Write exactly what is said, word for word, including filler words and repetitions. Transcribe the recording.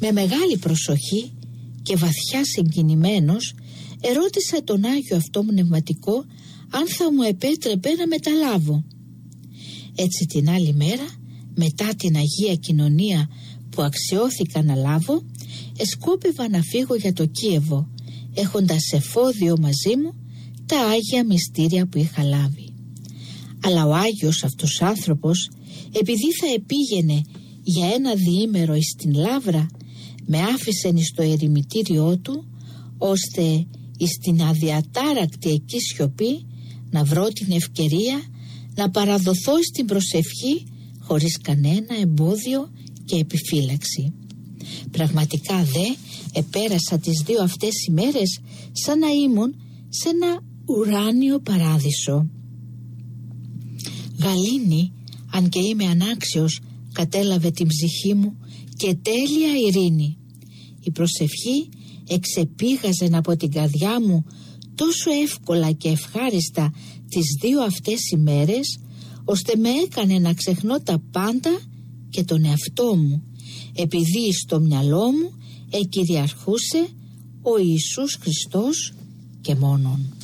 Με μεγάλη προσοχή και βαθιά συγκινημένος ερώτησα τον Άγιο αυτό πνευματικό αν θα μου επέτρεπε να μεταλάβω. Έτσι την άλλη μέρα, μετά την Αγία Κοινωνία που αξιώθηκα να λάβω, εσκόπευα να φύγω για το Κίεβο, έχοντας εφόδιο μαζί μου τα Άγια Μυστήρια που είχα λάβει. Αλλά ο Άγιος αυτός άνθρωπος, επειδή θα επήγαινε για ένα διήμερο εις την Λαύρα, με άφησεν εις το ερημητήριό του, ώστε εις την αδιατάρακτη εκεί σιωπή να βρω την ευκαιρία να παραδοθώ στην προσευχή χωρίς κανένα εμπόδιο και επιφύλαξη. Πραγματικά δε επέρασα τις δύο αυτές ημέρες σαν να ήμουν σε ένα ουράνιο παράδεισο. Γαλήνη, αν και είμαι ανάξιος, κατέλαβε την ψυχή μου και τέλεια ειρήνη. Η προσευχή εξεπήγαζε από την καρδιά μου τόσο εύκολα και ευχάριστα τις δύο αυτές ημέρες, ώστε με έκανε να ξεχνώ τα πάντα και τον εαυτό μου, επειδή στο μυαλό μου εκυριαρχούσε ο Ιησούς Χριστός και μόνον.